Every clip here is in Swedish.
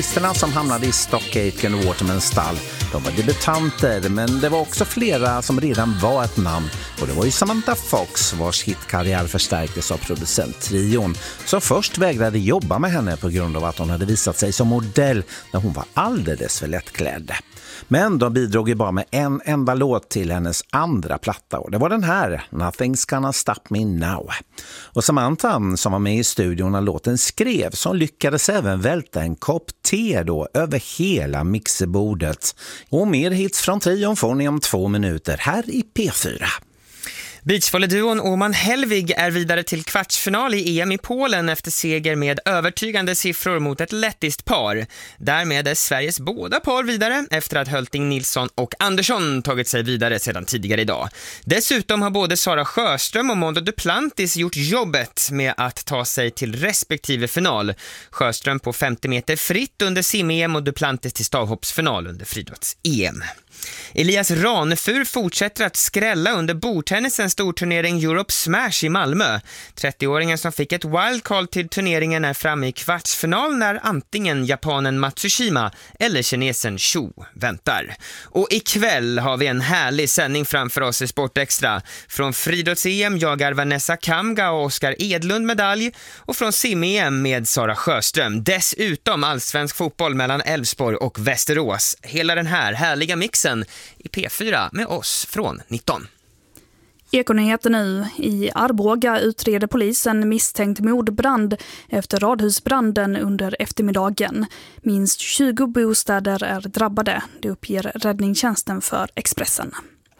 Artisterna som hamnade i Stockgate and Watermans stall, de var debutanter, men det var också flera som redan var ett namn. Och det var ju Samantha Fox vars hitkarriär förstärktes av producenttrion, som först vägrade jobba med henne på grund av att hon hade visat sig som modell när hon var alldeles för lättklädd. Men de bidrog ju bara med en enda låt till hennes andra platta, och det var den här, Nothing's Gonna Stop Me Now. Och Samantha, som var med i studion när låten skrevs, som lyckades även välta en kopp te då över hela mixerbordet. Och mer hits från trion får ni om 2 minuter här i P4. Beachvolleyduon Åman Helvig är vidare till kvartsfinal i EM i Polen efter seger med övertygande siffror mot ett lettiskt par. Därmed är Sveriges båda par vidare efter att Hölting, Nilsson och Andersson tagit sig vidare sedan tidigare idag. Dessutom har både Sara Sjöström och Mondo Duplantis gjort jobbet med att ta sig till respektive final. Sjöström på 50 meter fritt under sim-EM och Duplantis till stavhoppsfinal under friidrotts-EM. Elias Ranefur fortsätter att skrälla under bordtennisens storturnering Europe Smash i Malmö. 30-åringen som fick ett wildcard till turneringen är framme i kvartsfinal när antingen japanen Matsushima eller kinesen Shu väntar. Och ikväll har vi en härlig sändning framför oss i Sportextra. Från friidrotts-EM jagar Vanessa Kamga och Oskar Edlund medalj, och från sim-EM med Sara Sjöström. Dessutom allsvensk fotboll mellan Elfsborg och Västerås. Hela den här härliga mixen i P4 med oss från 19. Ekonyheter nu. I Arboga utreder polisen misstänkt mordbrand efter radhusbranden under eftermiddagen. Minst 20 bostäder är drabbade, det uppger räddningstjänsten för Expressen.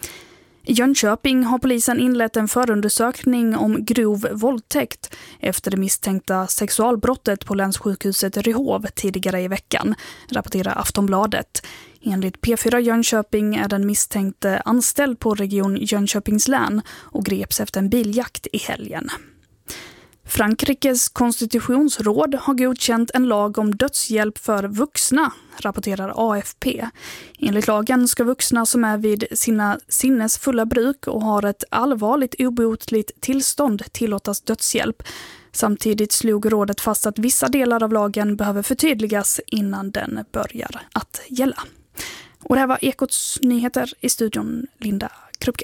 I Jönköping har polisen inlett en förundersökning om grov våldtäkt efter det misstänkta sexualbrottet på länssjukhuset Ryhov tidigare i veckan, rapporterar Aftonbladet. Enligt P4 Jönköping är den misstänkte anställd på region Jönköpings län och greps efter en biljakt i helgen. Frankrikes konstitutionsråd har godkänt en lag om dödshjälp för vuxna, rapporterar AFP. Enligt lagen ska vuxna som är vid sina sinnes fulla bruk och har ett allvarligt obotligt tillstånd tillåtas dödshjälp. Samtidigt slog rådet fast att vissa delar av lagen behöver förtydligas innan den börjar att gälla. Och det här var Ekots nyheter, i studion Linda Krupke.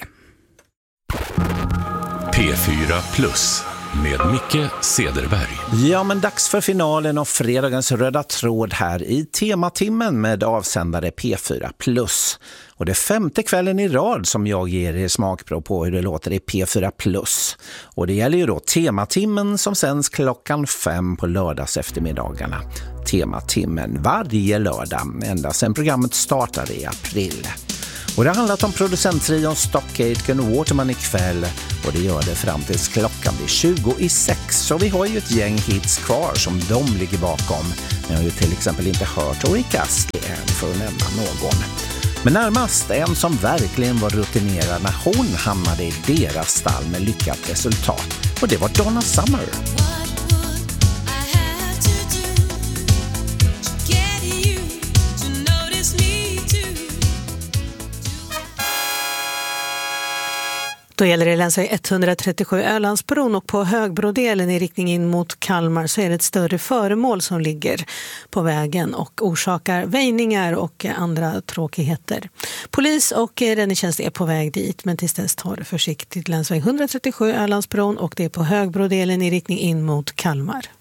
P4 Plus med Micke Sederberg. Ja, men dags för finalen av fredagens röda tråd här i tematimmen med avsändare P4 Plus. Och det är 5:e kvällen i rad som jag ger er smakprov på hur det låter i P4 Plus. Och det gäller ju då tematimmen som sänds 5:00 på lördags eftermiddagarna. Tematimmen varje lördag, ända sedan programmet startade i april. Och det har handlat om producenttrion Stockgate and Waterman ikväll, och det gör det fram tills klockan blir 20:06. Så vi har ju ett gäng hits kvar som de ligger bakom. Ni har ju till exempel inte hört Rick Astley än, för att nämna någon. Men närmast en som verkligen var rutinerad när hon hamnade i deras stall med lyckat resultat. Och det var Donna Summer. Då gäller det länsväg 137 Ölandsbron, och på högbrodelen i riktning in mot Kalmar så är det ett större föremål som ligger på vägen och orsakar väjningar och andra tråkigheter. Polis och räddningstjänst är på väg dit, men tills dess tar det försiktigt. Länsväg 137 Ölandsbron, och det är på högbrodelen i riktning in mot Kalmar.